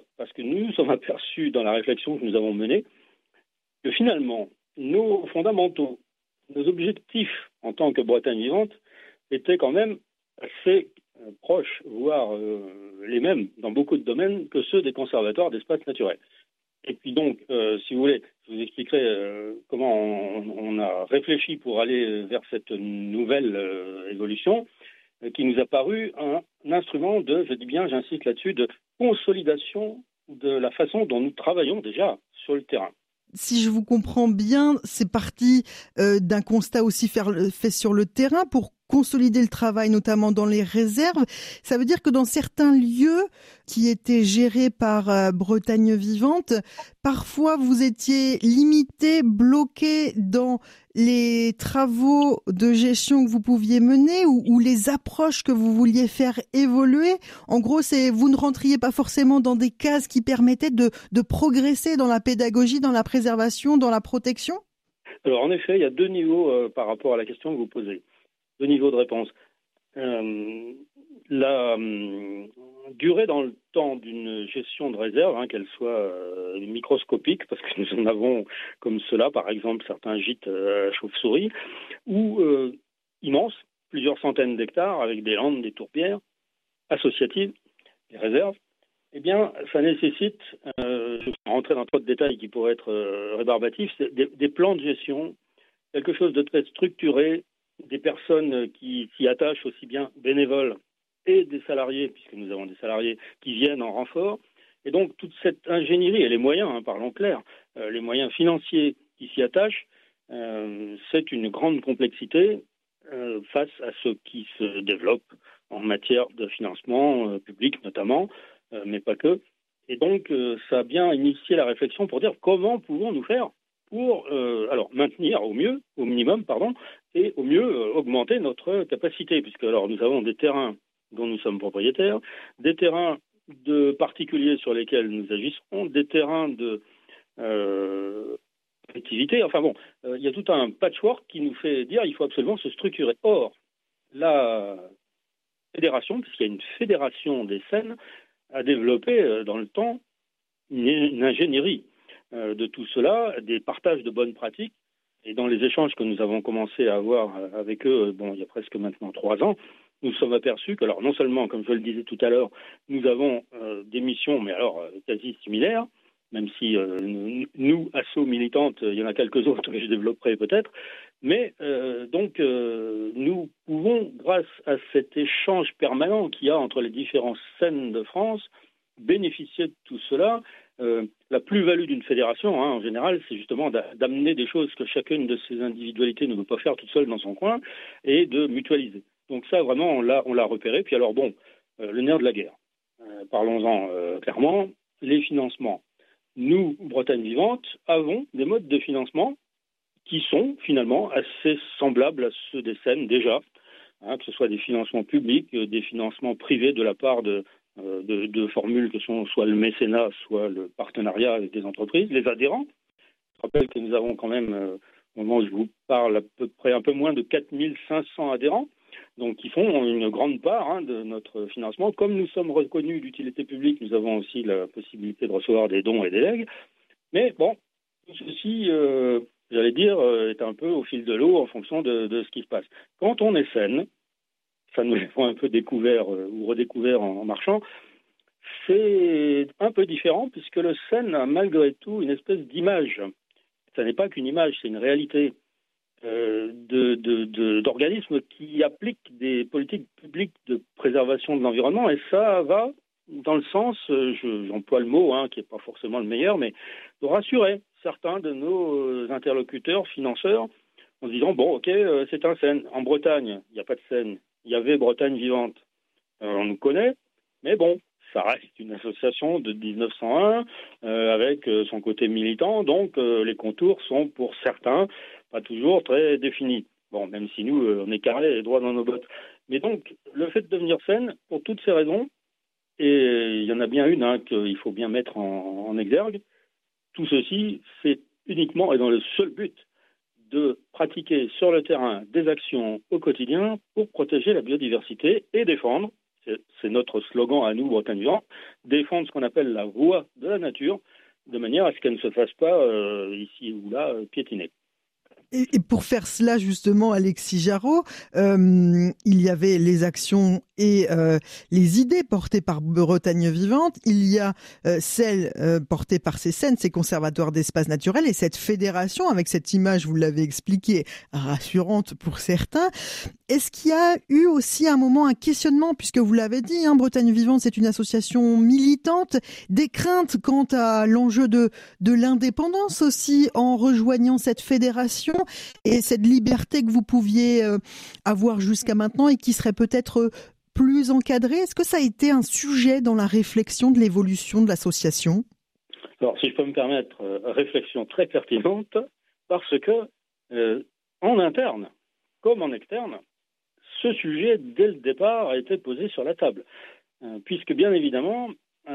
Parce que nous nous sommes aperçus dans la réflexion que nous avons menée que finalement, nos fondamentaux, nos objectifs en tant que Bretagne Vivante étaient quand même assez proches, voire les mêmes dans beaucoup de domaines que ceux des conservatoires d'espaces naturels. Et puis donc, si vous voulez, je vous expliquerai comment on a réfléchi pour aller vers cette nouvelle évolution qui nous a paru un instrument de, je dis bien, j'insiste là-dessus, de consolidation de la façon dont nous travaillons déjà sur le terrain. Si je vous comprends bien, c'est parti d'un constat aussi fait sur le terrain pour consolider le travail, notamment dans les réserves. Ça veut dire que dans certains lieux qui étaient gérés par Bretagne Vivante, parfois vous étiez limité, bloqué dans les travaux de gestion que vous pouviez mener ou les approches que vous vouliez faire évoluer. En gros, vous ne rentriez pas forcément dans des cases qui permettaient de progresser dans la pédagogie, dans la préservation, dans la protection ? Alors en effet, il y a deux niveaux par rapport à la question que vous posez. Deux niveaux de réponse. La durée dans le temps d'une gestion de réserve, qu'elle soit microscopique, parce que nous en avons comme cela, par exemple, certains gîtes à chauves-souris, ou immense, plusieurs centaines d'hectares, avec des landes, des tourbières associatives, des réserves, eh bien, ça nécessite, je vais rentrer dans trop de détails qui pourraient être rébarbatifs, des plans de gestion, quelque chose de très structuré, des personnes qui s'y attachent aussi bien bénévoles et des salariés, puisque nous avons des salariés qui viennent en renfort. Et donc, toute cette ingénierie et les moyens, parlons clair, les moyens financiers qui s'y attachent, c'est une grande complexité face à ce qui se développe en matière de financement public notamment, mais pas que. Et donc, ça a bien initié la réflexion pour dire comment pouvons-nous faire pour maintenir au minimum, et au mieux augmenter notre capacité, puisque alors nous avons des terrains dont nous sommes propriétaires, des terrains de particuliers sur lesquels nous agissons, des terrains de activité. Enfin bon, il y a tout un patchwork qui nous fait dire qu'il faut absolument se structurer. Or, la fédération, puisqu'il y a une fédération des Seines, a développé dans le temps une ingénierie de tout cela, des partages de bonnes pratiques. Et dans les échanges que nous avons commencé à avoir avec eux, il y a presque maintenant 3 ans, nous sommes aperçus que, alors non seulement, comme je le disais tout à l'heure, nous avons des missions, mais alors quasi similaires, même si nous, Asso Militante, il y en a quelques autres que je développerai peut-être, mais nous pouvons, grâce à cet échange permanent qu'il y a entre les différentes scènes de France, bénéficier de tout cela. La plus-value d'une fédération, en général, c'est justement d'amener des choses que chacune de ces individualités ne peut pas faire toute seule dans son coin et de mutualiser. Donc ça, vraiment, on l'a repéré. Puis alors, le nerf de la guerre. Parlons-en clairement. Les financements. Nous, Bretagne Vivante, avons des modes de financement qui sont finalement assez semblables à ceux des Seines déjà, que ce soit des financements publics, des financements privés de la part de formules que sont soit le mécénat, soit le partenariat avec des entreprises, les adhérents. Je rappelle que nous avons quand même, au moment où je vous parle, à peu près un peu moins de 4500 adhérents, donc qui font une grande part de notre financement. Comme nous sommes reconnus d'utilité publique, nous avons aussi la possibilité de recevoir des dons et des legs. Mais bon, tout ceci, j'allais dire, est un peu au fil de l'eau en fonction de ce qui se passe. Quand on est Seine, ça nous l'avons un peu découvert ou redécouvert en marchant, c'est un peu différent puisque le Seine a malgré tout une espèce d'image. Ça n'est pas qu'une image, c'est une réalité d'organismes qui appliquent des politiques publiques de préservation de l'environnement, et ça va dans le sens, j'emploie le mot qui n'est pas forcément le meilleur, mais de rassurer certains de nos interlocuteurs, financeurs, en se disant, c'est un Seine. En Bretagne, il n'y a pas de Seine. Il y avait Bretagne Vivante. On nous connaît, mais ça reste une association de 1901 avec son côté militant, donc les contours sont pour certains pas toujours très définis. Même si nous, on est carré et droit dans nos bottes. Mais donc, le fait de devenir Seine, pour toutes ces raisons, et il y en a bien une qu'il faut bien mettre en exergue, tout ceci, c'est uniquement et dans le seul but de pratiquer sur le terrain des actions au quotidien pour protéger la biodiversité et défendre, c'est notre slogan à nous, Bretagne Vivante, défendre ce qu'on appelle la voie de la nature, de manière à ce qu'elle ne se fasse pas ici ou là piétiner. Et pour faire cela, justement, Alexis Jarraud, il y avait les actions et les idées portées par Bretagne Vivante. Il y a celles portées par ces Seines, ces conservatoires d'espaces naturels, et cette fédération, avec cette image, vous l'avez expliqué, rassurante pour certains. Est-ce qu'il y a eu aussi à un moment un questionnement, puisque vous l'avez dit, Bretagne Vivante, c'est une association militante, des craintes quant à l'enjeu de l'indépendance aussi en rejoignant cette fédération et cette liberté que vous pouviez avoir jusqu'à maintenant et qui serait peut-être plus encadrée? Est-ce que ça a été un sujet dans la réflexion de l'évolution de l'association? Alors, si je peux me permettre, réflexion très pertinente, parce que en interne comme en externe, ce sujet, dès le départ, a été posé sur la table. Puisque, bien évidemment,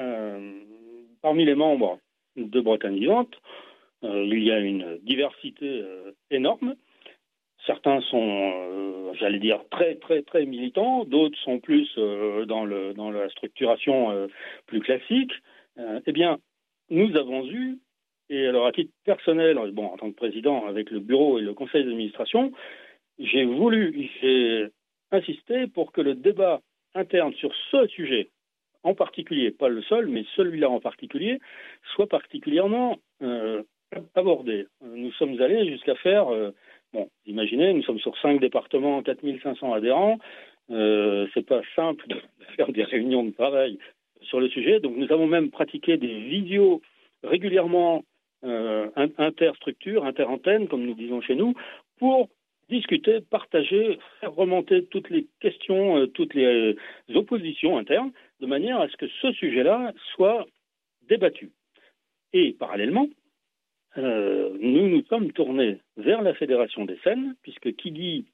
parmi les membres de Bretagne Vivante, il y a une diversité énorme. Certains sont, j'allais dire, très, très, très militants. D'autres sont plus dans la structuration plus classique. Eh bien, nous avons eu, et alors à titre personnel, en tant que président avec le bureau et le conseil d'administration, j'ai insisté pour que le débat interne sur ce sujet, en particulier, pas le seul, mais celui-là en particulier, soit particulièrement abordé. Nous sommes allés jusqu'à faire, imaginez, nous sommes sur 5 départements, 4500 adhérents, c'est pas simple de faire des réunions de travail sur le sujet, donc nous avons même pratiqué des visios régulièrement interstructures, interantennes, comme nous disons chez nous, pour discuter, partager, faire remonter toutes les questions, toutes les oppositions internes, de manière à ce que ce sujet-là soit débattu. Et parallèlement, nous nous sommes tournés vers la Fédération des Seines, puisque qui dit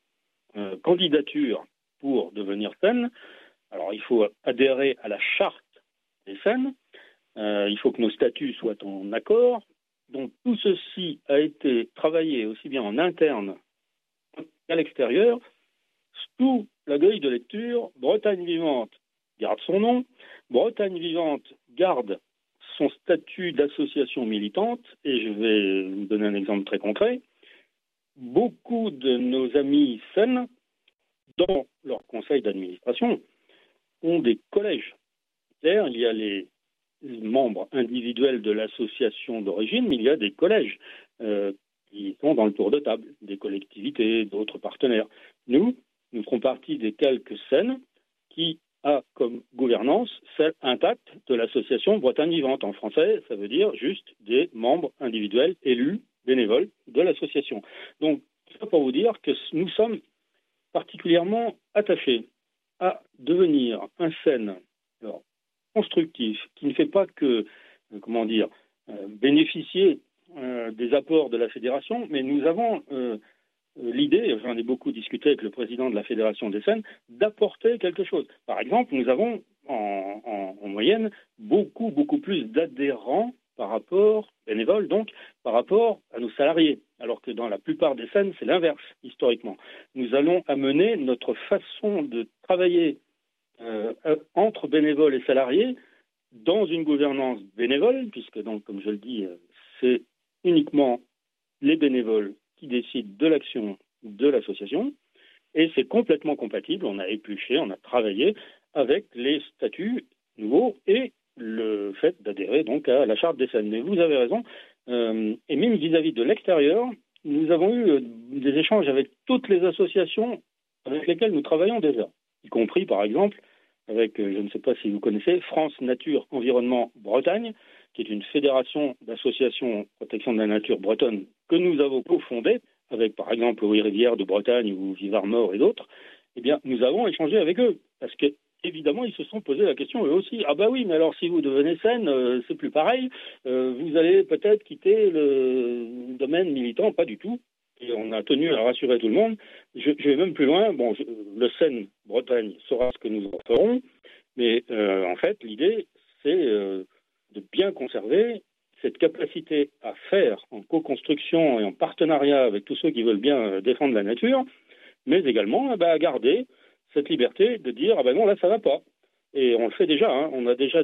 candidature pour devenir Seine, alors il faut adhérer à la charte des Seines. Il faut que nos statuts soient en accord. Donc tout ceci a été travaillé aussi bien en interne qu'à l'extérieur. Sous la grille de lecture, Bretagne Vivante garde son nom, Bretagne Vivante garde son statut d'association militante, et je vais vous donner un exemple très concret. Beaucoup de nos amis Seine, dans leur conseil d'administration, ont des collèges. C'est-à-dire, il y a les membres individuels de l'association d'origine, mais il y a des collèges qui sont dans le tour de table, des collectivités, d'autres partenaires. Nous ferons partie des quelques Seine qui a comme gouvernance celle intacte de l'association Bretagne Vivante. En français, ça veut dire juste des membres individuels élus, bénévoles de l'association. Donc, ça pour vous dire que nous sommes particulièrement attachés à devenir un Seine constructif, qui ne fait pas que, bénéficier des apports de la fédération, mais nous avons l'idée, j'en ai beaucoup discuté avec le président de la Fédération des Seines, d'apporter quelque chose. Par exemple, nous avons en moyenne beaucoup plus d'adhérents par rapport, bénévoles donc, par rapport à nos salariés, alors que dans la plupart des Seines, c'est l'inverse, historiquement. Nous allons amener notre façon de travailler entre bénévoles et salariés dans une gouvernance bénévole, puisque donc, comme je le dis, c'est uniquement les bénévoles qui décident de l'action de l'association, et c'est complètement compatible. On a épluché, on a travaillé avec les statuts nouveaux et le fait d'adhérer donc à la charte des Seines. Mais vous avez raison, et même vis-à-vis de l'extérieur, nous avons eu des échanges avec toutes les associations avec lesquelles nous travaillons déjà, y compris par exemple avec, je ne sais pas si vous connaissez, France Nature Environnement Bretagne, qui est une fédération d'associations protection de la nature bretonne que nous avons cofondée, avec par exemple Oui Rivière de Bretagne ou Vivard Mort et d'autres. Eh bien, nous avons échangé avec eux, parce que évidemment, ils se sont posé la question eux aussi. Ah bah oui, mais alors si vous devenez Seine, c'est plus pareil, vous allez peut-être quitter le domaine militant, pas du tout. Et on a tenu à rassurer tout le monde. Je vais même plus loin. Bon, le Seine-Bretagne saura ce que nous en ferons, mais en fait, l'idée, c'est de bien conserver cette capacité à faire en co-construction et en partenariat avec tous ceux qui veulent bien défendre la nature, mais également à garder cette liberté de dire « Ah ben non, là, ça va pas ». Et on le fait déjà. Hein. On a déjà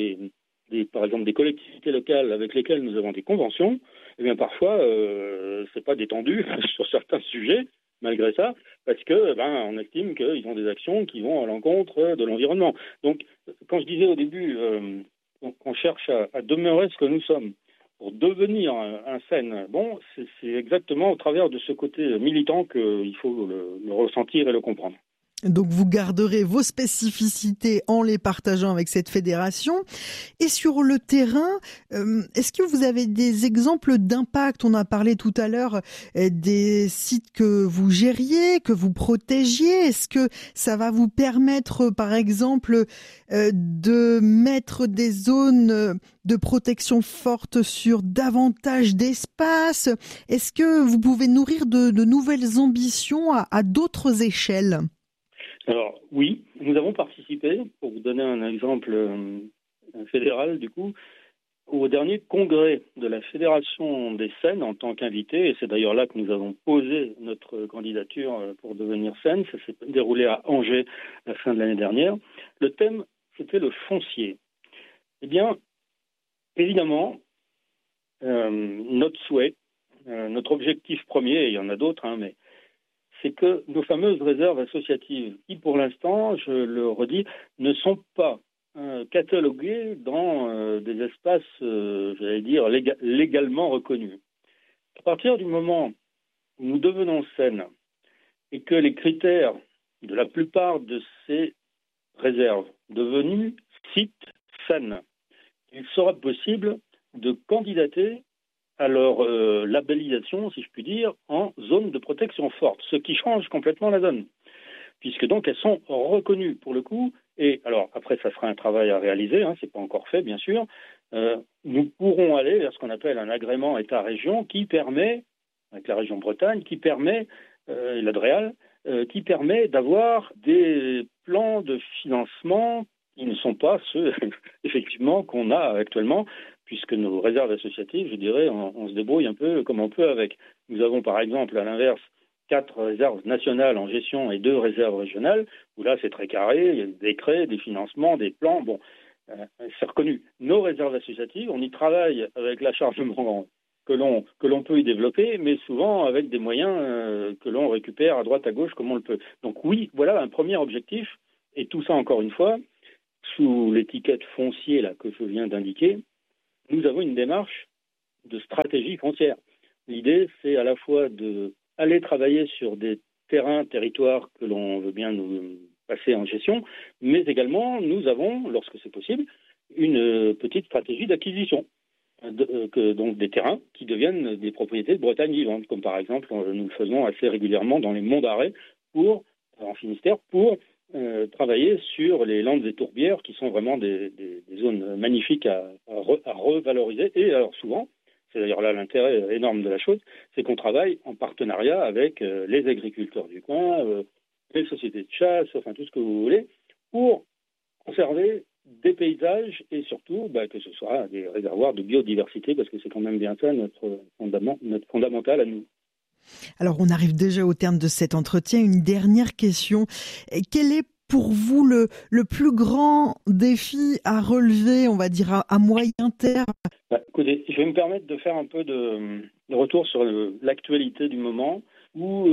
par exemple des collectivités locales avec lesquelles nous avons des conventions. Eh bien parfois, c'est pas détendu sur certains sujets, malgré ça, parce que on estime qu'ils ont des actions qui vont à l'encontre de l'environnement. Donc, quand je disais au début qu'on cherche à demeurer ce que nous sommes pour devenir un Seine, bon, c'est exactement au travers de ce côté militant qu'il faut le ressentir et le comprendre. Donc vous garderez vos spécificités en les partageant avec cette fédération. Et sur le terrain, est-ce que vous avez des exemples d'impact ? On a parlé tout à l'heure des sites que vous gériez, que vous protégiez. Est-ce que ça va vous permettre, par exemple, de mettre des zones de protection forte sur davantage d'espace ? Est-ce que vous pouvez nourrir de nouvelles ambitions à d'autres échelles ? Alors oui, nous avons participé, pour vous donner un exemple fédéral du coup, au dernier congrès de la Fédération des Seines en tant qu'invité, et c'est d'ailleurs là que nous avons posé notre candidature pour devenir Seine. Ça s'est déroulé à Angers à la fin de l'année dernière. Le thème, c'était le foncier. Eh bien, évidemment, notre souhait, notre objectif premier, et il y en a d'autres, mais c'est que nos fameuses réserves associatives, qui pour l'instant, je le redis, ne sont pas cataloguées dans des espaces, j'allais dire, légalement reconnus. À partir du moment où nous devenons Seine et que les critères de la plupart de ces réserves devenues sites Seine, il sera possible de candidater à leur labellisation, si je puis dire, en zone de protection forte, ce qui change complètement la donne, puisque donc elles sont reconnues pour le coup, et alors après ça sera un travail à réaliser, c'est pas encore fait bien sûr, nous pourrons aller vers ce qu'on appelle un agrément État-région qui permet, avec la région Bretagne, qui permet, et l'Adréal, qui permet d'avoir des plans de financement qui ne sont pas ceux, effectivement, qu'on a actuellement, puisque nos réserves associatives, je dirais, on se débrouille un peu comme on peut avec. Nous avons par exemple, à l'inverse, 4 réserves nationales en gestion et 2 réserves régionales, où là c'est très carré, il y a des décrets, des financements, des plans, bon, c'est reconnu. Nos réserves associatives, on y travaille avec l'acharnement que l'on peut y développer, mais souvent avec des moyens que l'on récupère à droite à gauche comme on le peut. Donc oui, voilà un premier objectif, et tout ça encore une fois, sous l'étiquette foncier là, que je viens d'indiquer, nous avons une démarche de stratégie foncière. L'idée, c'est à la fois d'aller travailler sur des territoires que l'on veut bien nous passer en gestion, mais également, nous avons, lorsque c'est possible, une petite stratégie d'acquisition. Donc des terrains qui deviennent des propriétés de Bretagne vivante, comme par exemple, nous le faisons assez régulièrement dans les monts d'Arrée, en Finistère, pour travailler sur les landes et tourbières, qui sont vraiment des zones magnifiques à revaloriser. Et alors souvent, c'est d'ailleurs là l'intérêt énorme de la chose, c'est qu'on travaille en partenariat avec les agriculteurs du coin, les sociétés de chasse, enfin tout ce que vous voulez, pour conserver des paysages et surtout que ce soit des réservoirs de biodiversité, parce que c'est quand même bien ça notre fondamental à nous. Alors on arrive déjà au terme de cet entretien. Une dernière question. Quel est pour vous le plus grand défi à relever, on va dire à moyen terme? Écoutez, je vais me permettre de faire un peu de retour sur l'actualité du moment, où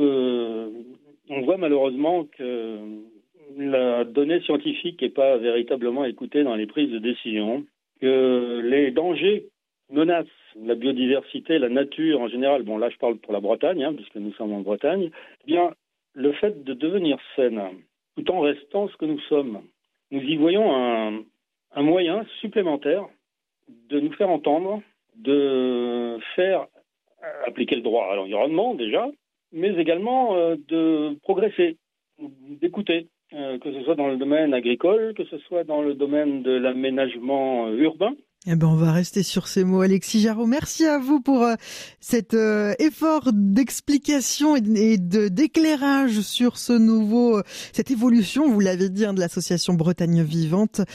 on voit malheureusement que la donnée scientifique n'est pas véritablement écoutée dans les prises de décision, que les dangers menacent la biodiversité, la nature en général, bon là je parle pour la Bretagne, puisque nous sommes en Bretagne, eh bien le fait de devenir saine, tout en restant ce que nous sommes, nous y voyons un moyen supplémentaire de nous faire entendre, de faire appliquer le droit à l'environnement déjà, mais également de progresser, d'écouter, que ce soit dans le domaine agricole, que ce soit dans le domaine de l'aménagement urbain. Eh ben, on va rester sur ces mots. Alexis Jarreau, merci à vous pour cet effort d'explication et d'éclairage sur cette évolution, vous l'avez dit, de l'association Bretagne Vivante.